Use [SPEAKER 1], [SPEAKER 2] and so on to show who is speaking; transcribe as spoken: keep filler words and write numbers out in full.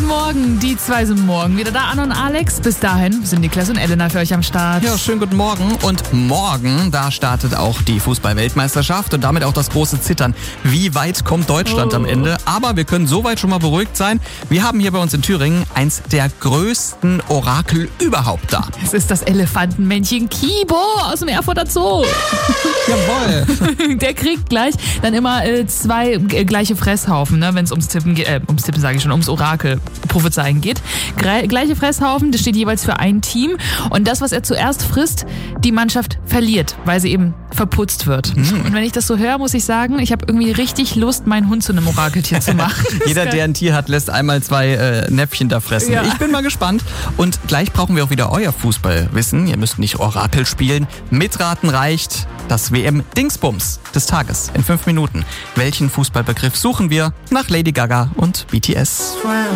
[SPEAKER 1] Guten Morgen, die zwei sind morgen wieder da, Anna und Alex. Bis dahin sind Niklas und Elena für euch am Start.
[SPEAKER 2] Ja, schönen guten Morgen. Und morgen, da startet auch die Fußball-Weltmeisterschaft und damit auch das große Zittern. Wie weit kommt Deutschland oh. am Ende? Aber wir können soweit schon mal beruhigt sein. Wir haben hier bei uns in Thüringen eins der größten Orakel überhaupt da.
[SPEAKER 1] Es ist das Elefantenmännchen Kibo aus dem Erfurter Zoo.
[SPEAKER 2] Jawohl.
[SPEAKER 1] Der kriegt gleich dann immer äh, zwei äh, gleiche Fresshaufen, ne, wenn es ums Tippen geht, äh, ums Tippen sage ich schon, ums Orakel prophezeien geht. Gre- gleiche Fresshaufen, das steht jeweils für ein Team. Und das, was er zuerst frisst, die Mannschaft verliert, weil sie eben verputzt wird. Mhm. Und wenn ich das so höre, muss ich sagen, ich habe irgendwie richtig Lust, meinen Hund zu einem Orakeltier zu machen.
[SPEAKER 2] Jeder, der ein Tier hat, lässt einmal zwei äh, Näpfchen da fressen. Ja. Ich bin mal gespannt. Und gleich brauchen wir auch wieder euer Fußballwissen. Ihr müsst nicht Orakel spielen. Mitraten reicht. Das W M-Dingsbums des Tages in fünf Minuten. Welchen Fußballbegriff suchen wir? Nach Lady Gaga und B T S.